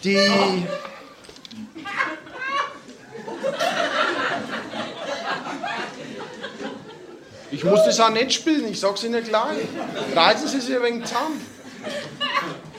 Die... Ich muss das auch nicht spielen, ich sag's Ihnen gleich. Reißen Sie sich ein wenig zusammen.